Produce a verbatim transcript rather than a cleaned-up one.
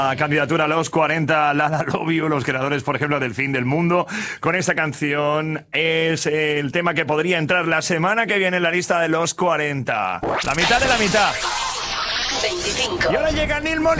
Candidatura a los cuarenta, Lala Love You, los creadores, por ejemplo, del Fin del Mundo. Con esta canción es el tema que podría entrar la semana que viene en la lista de los cuarenta. La mitad de la mitad. veinticinco. Y ahora llega Neil Molina.